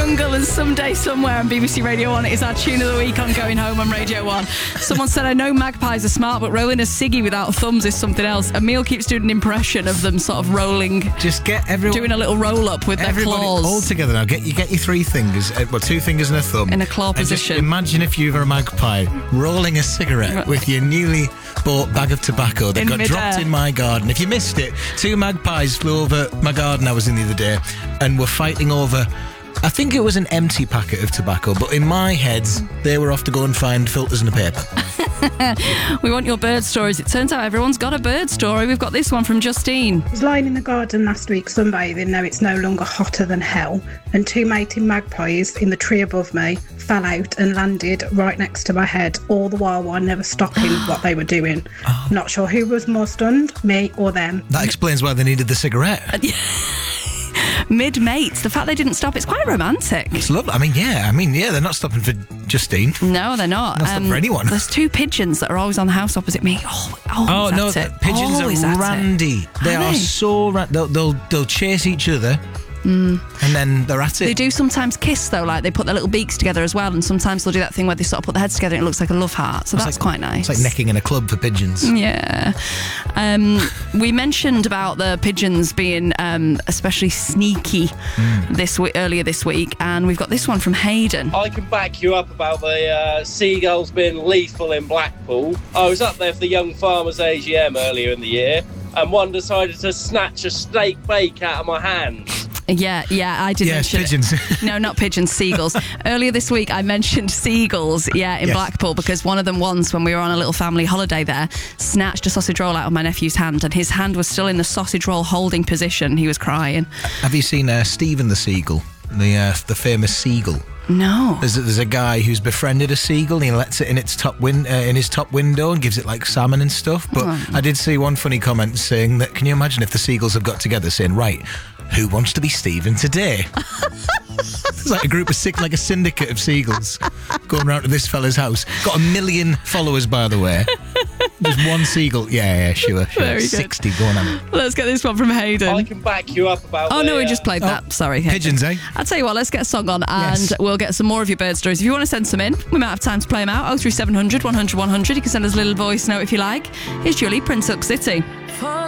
Jungle and Someday Somewhere on BBC Radio 1. It is our tune of the week on Going Home on Radio 1. Someone said, I know magpies are smart, but rolling a ciggy without thumbs is something else. Emil keeps doing an impression of them sort of rolling. Just get everyone... Doing a little roll-up with their claws. All together now. Get your 3 fingers, 2 fingers and a thumb. In a claw position. Just imagine if you were a magpie rolling a cigarette with your newly bought bag of tobacco that got dropped in my garden. If you missed it, 2 magpies flew over my garden I was in the other day and were fighting over... I think it was an empty packet of tobacco, but in my head, they were off to go and find filters and a paper. We want your bird stories. It turns out everyone's got a bird story. We've got this one from Justine. I was lying in the garden last week sunbathing. Now it's no longer hotter than hell, and 2 mating magpies in the tree above me fell out and landed right next to my head, all the while never stopping what they were doing. Not sure who was more stunned, me or them. That explains why they needed the cigarette. Mid-mates, the fact they didn't stop, it's quite romantic. It's lovely. I mean, they're not stopping for Justine. No, they're not. Not stopping for anyone. There's 2 pigeons that are always on the house opposite me. Pigeons are randy. They are so randy. They'll chase each other. And then they're at it. They do sometimes kiss though, like they put their little beaks together as well, and sometimes they'll do that thing where they sort of put their heads together and it looks like a love heart, so that's quite nice. It's like necking in a club for pigeons. Yeah. We mentioned about the pigeons being especially sneaky earlier this week, and we've got this one from Hayden. I can back you up about the seagulls being lethal in Blackpool. I was up there for the Young Farmers AGM earlier in the year, and one decided to snatch a steak bake out of my hands. Yeah, I did mention pigeons. No, not pigeons, seagulls. Earlier this week, I mentioned seagulls, in Blackpool, because one of them once, when we were on a little family holiday there, snatched a sausage roll out of my nephew's hand, and his hand was still in the sausage roll holding position. He was crying. Have you seen Stephen the Seagull, the famous seagull? No. There's a guy who's befriended a seagull and he lets it in its in his top window and gives it like salmon and stuff. But I did see one funny comment saying that, can you imagine if the seagulls have got together saying, right, who wants to be Stephen today? It's like a group of like a syndicate of seagulls going around to this fella's house. Got 1 million followers, by the way. Just one seagull. Yeah, sure. Very 60 going on. Let's get this one from Hayden. I can back you up about no, we just played that. Sorry, Hayden. Pigeons, eh? I'll tell you what, let's get a song on and we'll get some more of your bird stories. If you want to send some in, we might have time to play them out. 03700 100 100. You can send us a little voice note if you like. Here's Julie, Prince Hook City.